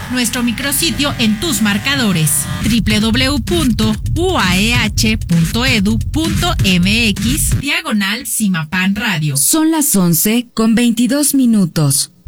nuestro micrositio en tus marcadores www.uaeh.edu.mx/Cimapan Radio. Son las 11:22.